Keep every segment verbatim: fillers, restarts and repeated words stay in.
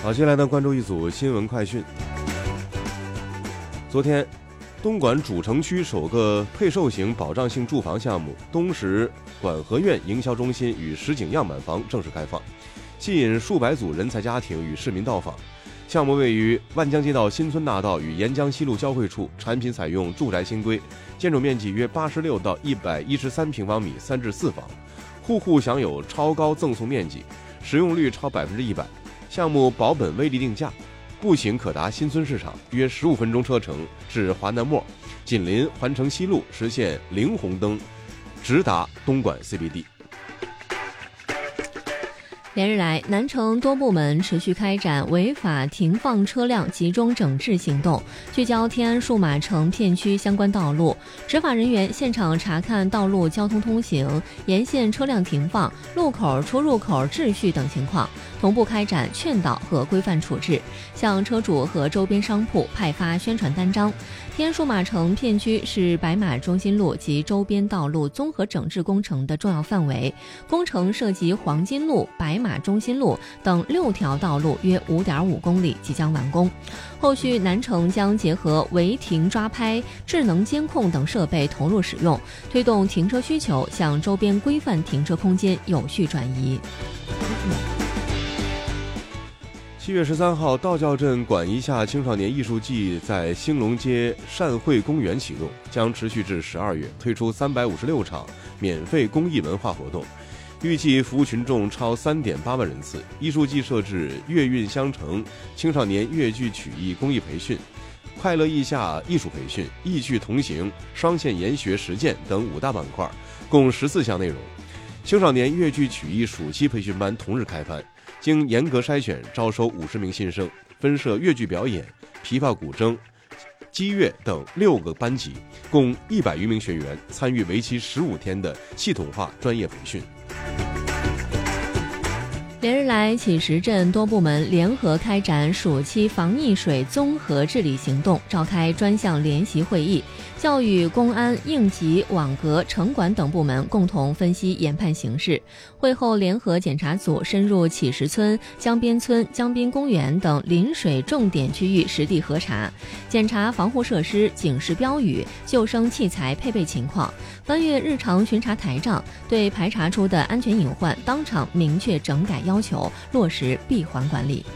好，接下来呢，关注一组新闻快讯。昨天，东莞主城区首个配售型保障性住房项目东石管合院营销中心与实景样板房正式开放，吸引数百组人才家庭与市民到访。项目位于万江街道新村大道与沿江西路交汇处，产品采用住宅新规，建筑面积约八十六到一百一十三平方米，三至四房，户户享有超高赠送面积，使用率超百分之一百。项目保本微利定价，步行可达新村市场，约十五分钟车程至华南陌，紧邻环城西路，实现零红灯，直达东莞 C B D。 连日来，南城多部门持续开展违法停放车辆集中整治行动，聚焦天安数码城片区相关道路，执法人员现场查看道路交通通行、沿线车辆停放、路口出入口秩序等情况，同步开展劝导和规范处置，向车主和周边商铺派发宣传单张。天安数码城片区是白马中心路及周边道路综合整治工程的重要范围，工程涉及黄金路、白马中心路等六条道路，约 五点五公里，即将完工。后续南城将结合违停抓拍、智能监控等设备投入使用，推动停车需求向周边规范停车空间有序转移。 七月十三号，道教镇管一下青少年艺术季在兴隆街善会公园启动，将持续至十二月，推出三百五十六场免费公益文化活动，预计服务群众超 三点八万人次。艺术季设置粤韵相承、青少年粤剧曲艺公益培训、快乐艺下艺术培训、艺趣同行、双线研学实践等五大板块，共十四项内容。青少年粤剧曲艺暑期培训班同日开班，经严格筛选招收五十名新生，分设粤剧表演、琵琶古筝、击乐等六个班级，共一百余名学员参与为期十五天的系统化专业培训。 连日来，乞石镇多部门联合开展暑期防溺水综合治理行动，召开专项联席会议，教育、公安、应急、网格、城管等部门共同分析研判形势。会后，联合检查组深入乞石村、江边村、江滨公园等临水重点区域实地核查，检查防护设施、警示标语、救生器材配备情况，翻阅日常巡查台账，对排查出的安全隐患当场明确整改要求，落实闭环管理。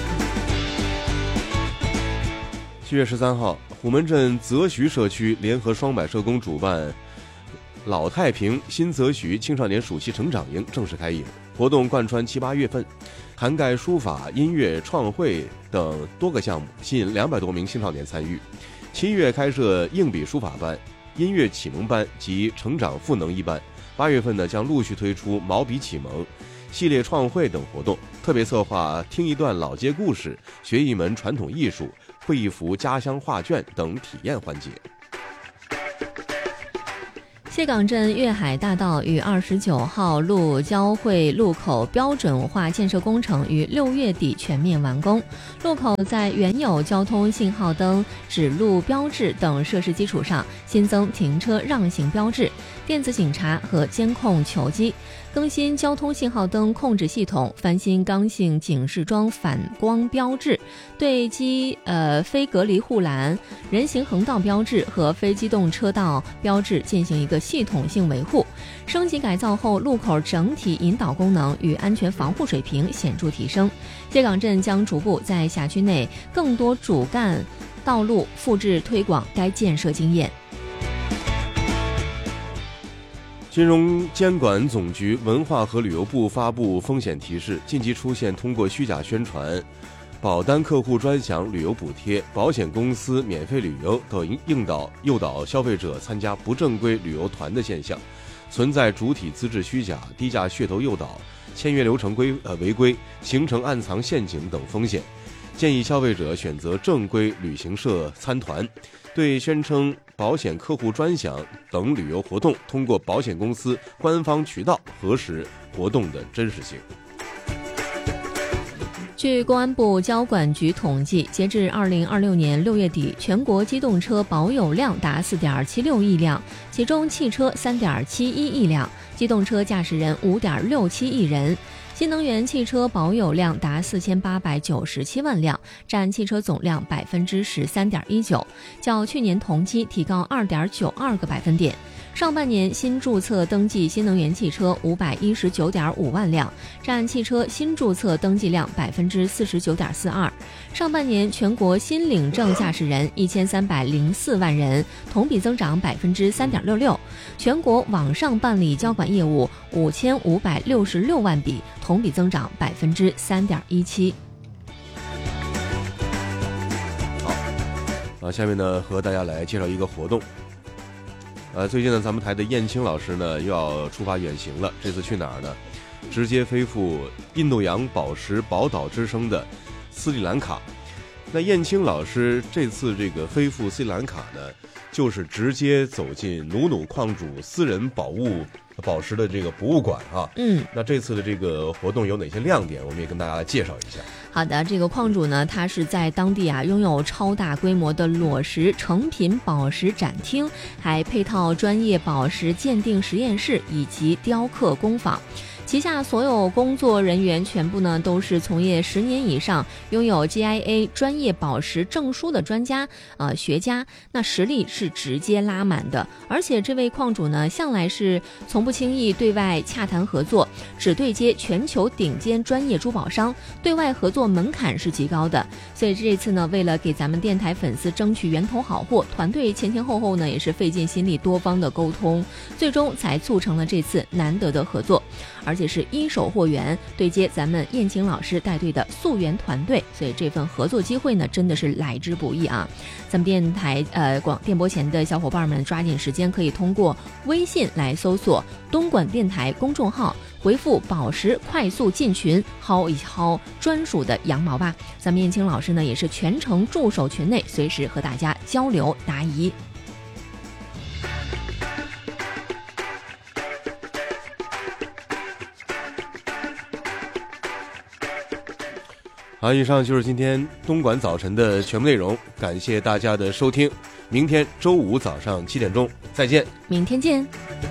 七月十三号，虎门镇泽徐社区联合双百社工主办老太平新泽徐青少年暑期成长营正式开营，活动贯穿七八月份，涵盖书法、音乐、创绘等多个项目，吸引两百多名青少年参与。七月开设硬笔书法班、音乐启蒙班及成长赋能一班，八月份呢将陆续推出毛笔启蒙、系列创绘等活动，特别策划听一段老街故事、学一门传统艺术、绘一幅家乡画卷等体验环节。 谢岗镇粤海大道与二十九号路交汇路口标准化建设工程于六月底全面完工。路口在原有交通信号灯、指路标志等设施基础上，新增停车让行标志、电子警察和监控球机，更新交通信号灯控制系统，翻新刚性警示桩反光标志，对机呃非隔离护栏、人行横道标志和非机动车道标志进行一个系统性维护。升级改造后，路口整体引导功能与安全防护水平显著提升。谢岗镇将逐步在辖区内更多主干道路复制推广该建设经验。 金融监管总局文化和旅游部发布风险提示，近期出现通过虚假宣传、保单客户专享旅游补贴、保险公司免费旅游等诱导诱导消费者参加不正规旅游团的现象，存在主体资质虚假、低价噱头诱导、签约流程规呃违规、形成暗藏陷阱等风险，建议消费者选择正规旅行社参团。对宣称保险客户专享等旅游活动，通过保险公司官方渠道核实活动的真实性。 据公安部交管局统计，截至二零二六年六月底，全国机动车保有量达 四点七六亿辆，其中汽车 三点七一亿辆，机动车驾驶人 五点六七亿人。 新能源汽车保有量达四千八百九十七万辆，占汽车总量百分之十三点一九，较去年同期提高二点九二个百分点。上半年新注册登记新能源汽车五百一十九点五万辆，占汽车新注册登记量百分之四十九点四二。上半年全国新领证驾驶人一千三百零四万人，同比增长百分之三点六六。全国网上办理交管业务五千五百六十六万笔，同比增长百分之三点一七。 好，啊，下面呢和大家来介绍一个活动。呃，最近呢，咱们台的燕青老师呢又要出发远行了。这次去哪儿呢？直接飞赴印度洋宝石宝岛之声的斯里兰卡。那燕青老师这次这个飞赴斯里兰卡呢，就是直接走进努努矿主私人宝物宝石的这个博物馆啊。 嗯， 那这次的这个活动有哪些亮点？我们也跟大家来介绍一下。 好的，这个矿主呢，他是在当地啊拥有超大规模的裸石成品宝石展厅，还配套专业宝石鉴定实验室以及雕刻工坊。旗下所有工作人员全部呢都是从业十年以上，拥有 G I A 专业宝石证书的专家呃学家，那实力是直接拉满的。而且这位矿主呢，向来是从不轻易对外洽谈合作，只对接全球顶尖专业珠宝商，对外合作门槛是极高的。所以这次呢，为了给咱们电台粉丝争取源头好货，团队前前后后呢也是费尽心力，多方的沟通，最终才促成了这次难得的合作。而且是一手货源对接咱们燕青老师带队的溯源团队，所以这份合作机会呢，真的是来之不易啊！咱们电台呃广电波前的小伙伴们，抓紧时间可以通过微信来搜索东莞电台公众号，回复宝石快速进群，薅一薅专属的羊毛吧！咱们燕青老师呢，也是全程驻守群内，随时和大家交流答疑。 好，以上就是今天东莞早晨的全部内容，感谢大家的收听。明天周五早上七点钟再见， 明天见。